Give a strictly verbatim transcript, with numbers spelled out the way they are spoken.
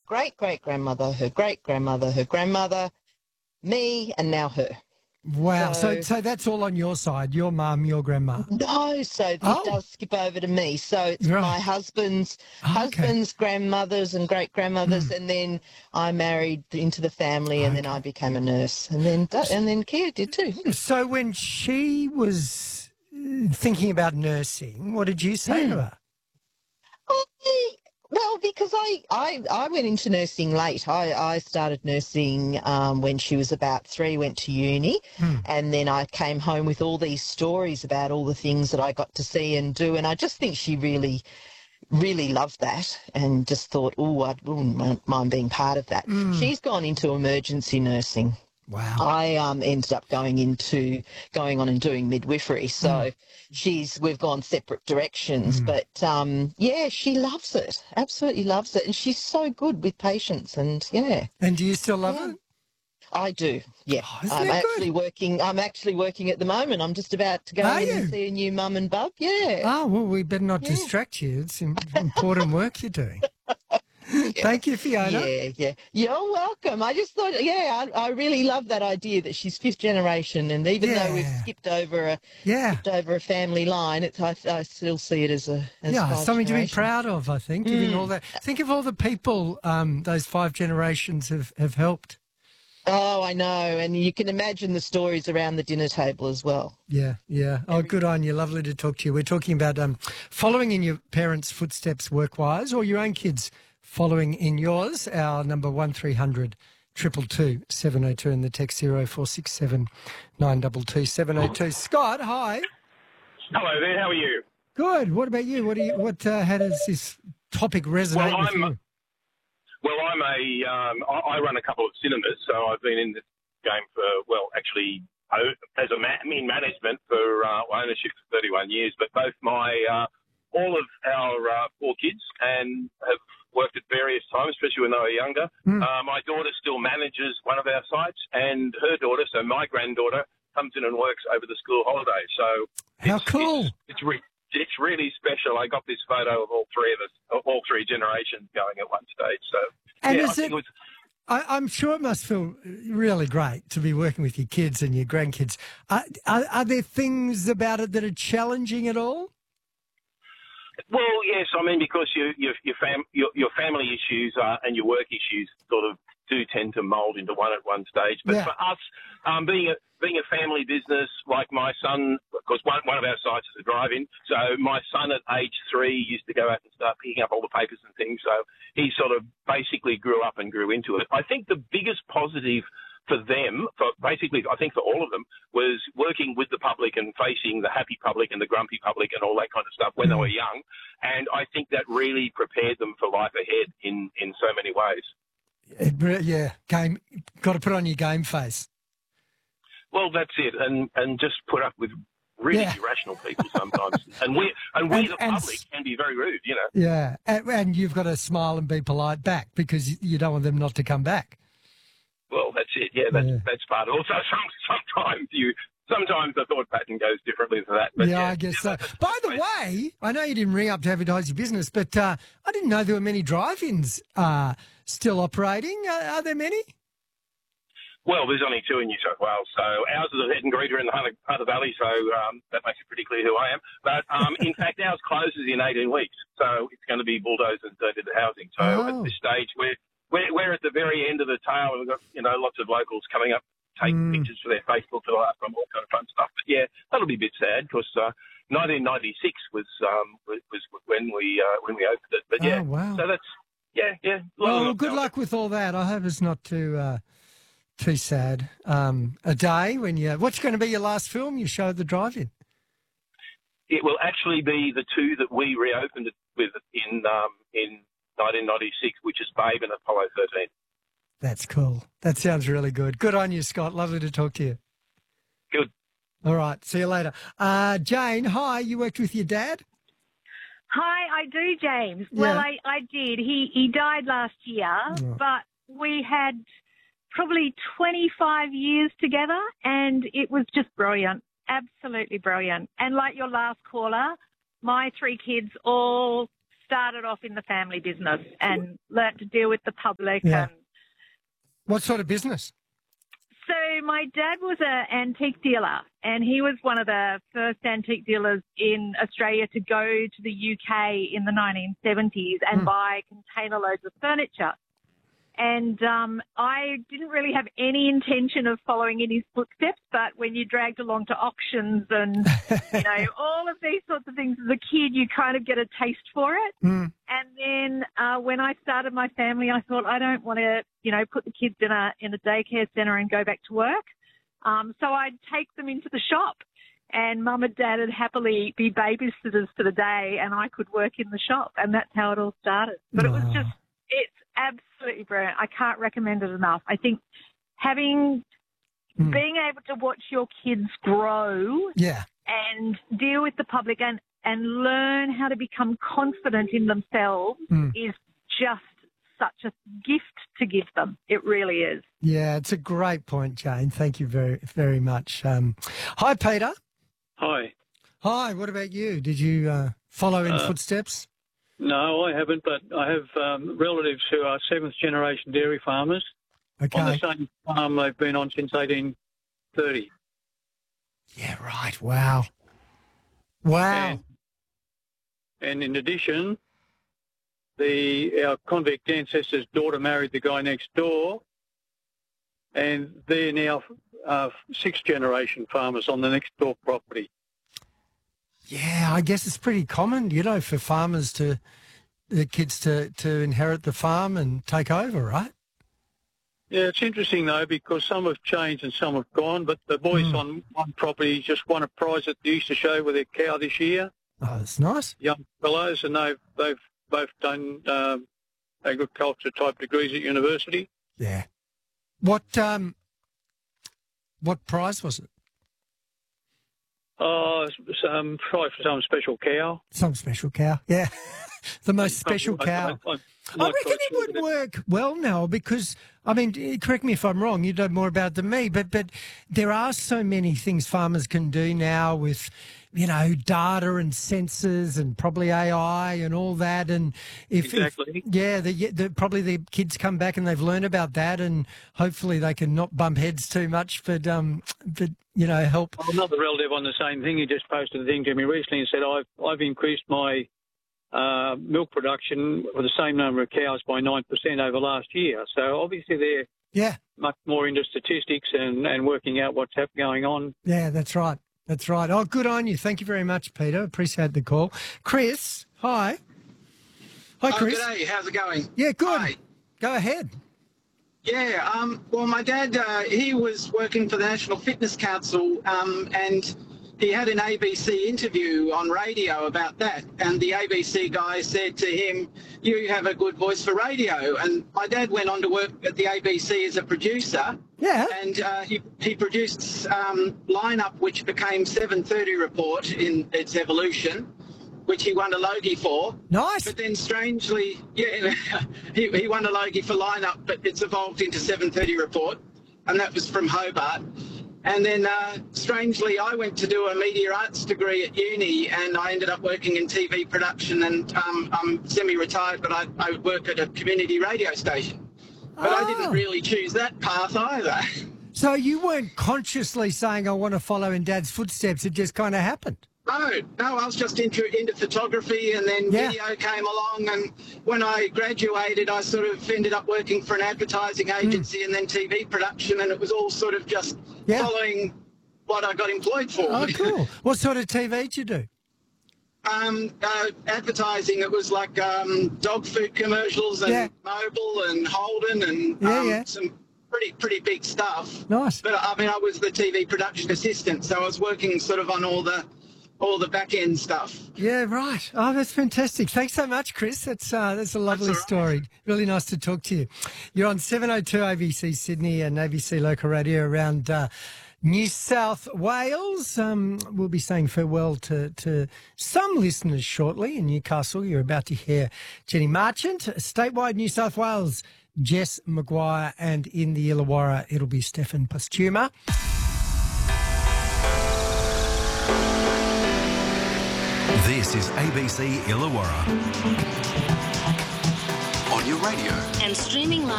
great-great-grandmother, her great-grandmother, her grandmother, me, and now her. Wow. So, So, so that's all on your side, your mum, your grandma. no, so it Oh. does skip over to me. So it's Right. my husband's Oh, okay. husband's grandmothers and great-grandmothers, and then I married into the family, and then I became a nurse, and then and then Kia did too. So when she was uh, thinking about nursing, what did you say to her? Oh, well, because I, I, I went into nursing late. I, I started nursing um, when she was about three, went to uni, and then I came home with all these stories about all the things that I got to see and do, and I just think she really, really loved that and just thought, oh, I wouldn't mind being part of that. She's gone into emergency nursing. Wow. I um, ended up going into going on and doing midwifery, so Mm. she's we've gone separate directions. Mm. But um, yeah, she loves it, absolutely loves it, and she's so good with patients. And yeah, And do you still love yeah. it? I do. Yeah, Oh, isn't I'm that good? actually working. I'm actually working at the moment. I'm just about to go Are in you? and see a new mum and bub. Yeah. Oh, well, we better not Yeah. distract you. It's im- important work you're doing. Thank you, Fiona. Yeah, yeah. You're welcome. I just thought, yeah, I, I really love that idea that she's fifth generation, and even though we've Yeah. skipped over a Yeah. skipped over a family line, it's I, I still see it as a as Yeah, five something to be generations. proud of, I think, giving all that. Think of all the people um, those five generations have, have helped. Oh, I know, and you can imagine the stories around the dinner table as well. Yeah, yeah. Oh, good on you. Lovely to talk to you. We're talking about um, following in your parents' footsteps work-wise, or your own kids following in yours. Our number one three hundred two two two seven oh two and the text zero four six seven nine two two seven oh two. Scott, hi. Hello there, how are you? Good. What about you? What do you? What? Uh, how does this topic resonate Well, with I'm, you? well, I'm a, um, I, I run a couple of cinemas, so I've been in this game for, well, actually, o- as a ma- in management for uh, ownership for thirty-one years, but both my, uh, all of our uh, four kids and have worked at various times, especially when they were younger. Mm. Uh, my daughter still manages one of our sites, and her daughter, so my granddaughter, comes in and works over the school holidays. So How it's, cool. It's, it's, re- it's really special. I got this photo of all three of us, all three generations going at one stage. So, And yeah, is I think it- it was... I, I'm sure it must feel really great to be working with your kids and your grandkids. Are, are, are there things about it that are challenging at all? Well, yes, I mean, because your your your, fam, your, your family issues uh, and your work issues sort of do tend to mould into one at one stage. But Yeah. for us, um, being a being a family business, like my son, because one one of our sites is a drive-in, so my son at age three used to go out and start picking up all the papers and things. So he sort of basically grew up and grew into it. I think the biggest positive for them, for basically, I think for all of them, was working with the public and facing the happy public and the grumpy public and all that kind of stuff when they were young. And I think that really prepared them for life ahead in, in so many ways. It, yeah, game. Got to put on your game face. Well, that's it. And, and just put up with really Yeah. irrational people sometimes. and we, and we And- the and public, s- can be very rude, you know. Yeah, and, and you've got to smile and be polite back because you don't want them not to come back. Well, that's it. Yeah, that's Yeah. that's part. Also, some, sometimes you, sometimes the thought pattern goes differently to that. But yeah, yeah, I guess yeah, so. By the way, I know you didn't ring up to advertise your business, but uh, I didn't know there were many drive-ins uh, still operating. Uh, are there many? Well, there's only two in New South Wales, so ours is at Head and Greeter in the Hunter, Hunter Valley, so um, that makes it pretty clear who I am. But um, in fact, ours closes in eighteen weeks, so it's going to be bulldozed and turned into housing. So Oh. at this stage, we're, we're we're at the very end of the tail, and we've got you know lots of locals coming up, taking Mm. pictures for their Facebook and all that, from all kind of fun stuff. But yeah, that'll be a bit sad because uh, nineteen ninety-six was um, was, was when we uh, when we opened it. But Oh, yeah, wow. so that's yeah yeah. Well, good luck with all that. I hope it's not too uh, too sad. Um, a day when you... What's going to be your last film you show at the drive-in? It will actually be the two that we reopened it with in um, in nineteen ninety-six, which is Babe and Apollo thirteen. That's cool. That sounds really good. Good on you, Scott. Lovely to talk to you. Good. All right. See you later. Uh, Jane, hi. You worked with your dad? Hi, I do, James. Well, Yeah. I, I did. He he died last year, Oh. but we had probably twenty-five years together, and it was just brilliant, absolutely brilliant. And like your last caller, my three kids all started off in the family business and learnt to deal with the public. Yeah. And What sort of business? so my dad was an antique dealer, and he was one of the first antique dealers in Australia to go to the U K in the nineteen seventies and Mm. buy container loads of furniture. And um, I didn't really have any intention of following in his footsteps, but when you're dragged along to auctions and, you know, all of these sorts of things as a kid, you kind of get a taste for it. Mm. And then uh, when I started my family, I thought I don't want to, you know, put the kids in a in a daycare centre and go back to work. Um, so I'd take them into the shop, and Mum and Dad would happily be babysitters for the day, and I could work in the shop, and that's how it all started. But it was Wow. just, it's absolutely brilliant. I can't recommend it enough. I think having, Mm. being able to watch your kids grow Yeah. and deal with the public and, and learn how to become confident in themselves Mm. is just such a gift to give them. It really is. Yeah, it's a great point, Jane. Thank you very, very much. Um, hi, Peter. Hi. Hi, what about you? Did you uh, follow in Uh, footsteps? No, I haven't, but I have um, relatives who are seventh generation dairy farmers on the Okay. same farm they've been on since eighteen thirty. Yeah, right. Wow. Wow. And, and in addition, the our convict ancestors' daughter married the guy next door, and they're now uh, sixth generation farmers on the next door property. Yeah, I guess it's pretty common, you know, for farmers to, the kids to, to inherit the farm and take over, right? Yeah, it's interesting, though, because some have changed and some have gone, but the boys Mm. on one property just won a prize at the Easter show with their cow this year, Oh, that's nice. young fellows, and they've, they've both done um, agriculture type degrees at university. Yeah. What um, what prize was it? Oh, some probably for some special cow. Some special cow. Yeah. The most special I- cow. I, I, I not reckon quite it sure would that- work well now because, I mean, eh, correct me if I'm wrong, you know more about it than me, but, but there are so many things farmers can do now with, you know, data and sensors and probably A I and all that. And if, Exactly. if yeah, the, the, probably the kids come back and they've learned about that and hopefully they can not bump heads too much, but, um, but you know, help. Well, another relative on the same thing, he just posted a thing to me recently and said, I've, I've increased my uh, milk production with the same number of cows by nine percent over last year. So obviously they're Yeah, much more into statistics and, and working out what's hap- going on. yeah, that's right. That's right. Oh, good on you. Thank you very much, Peter. Appreciate the call. Chris, hi. Hi, Oh, Chris. g'day. How's it going? Yeah, good. Hi. Go ahead. Yeah. Um, well, my dad, uh, he was working for the National Fitness Council, um, and he had an A B C interview on radio about that. And the A B C guy said to him, "You have a good voice for radio." And my dad went on to work at the A B C as a producer. Yeah. And uh, he, he produced um, Lineup, which became seven thirty Report in its evolution, which he won a Logie for. Nice. But then strangely, yeah, he, he won a Logie for Lineup, but it's evolved into seven thirty Report, and that was from Hobart. And then uh, strangely, I went to do a media arts degree at uni, and I ended up working in T V production, and um, I'm semi-retired, but I, I work at a community radio station. But I Oh. didn't really choose that path either. So you weren't consciously saying, I want to follow in Dad's footsteps. It just kind of happened. No, no, I was just into, into photography, and then Yeah. video came along, and when I graduated, I sort of ended up working for an advertising agency and then T V production, and it was all sort of just Yeah. following what I got employed for. Oh, cool. What sort of T V did you do? um, uh, advertising, it was like um, dog food commercials and Yeah. Mobil and Holden and Yeah, um, yeah. some pretty pretty big stuff. Nice. But I mean, I was the T V production assistant, so I was working sort of on all the all the back end stuff. Yeah, right. Oh, that's fantastic. Thanks so much, Chris. That's uh, that's a lovely all right. story. Really nice to talk to you. You're on seven oh two A B C Sydney and A B C Local Radio around uh, New South Wales. Um, we'll be saying farewell to, to some listeners shortly. In Newcastle, you're about to hear Jenny Marchant. Statewide New South Wales, Jess Maguire, and in the Illawarra, it'll be Stefan Postuma. This is A B C Illawarra. On your radio. And streaming live.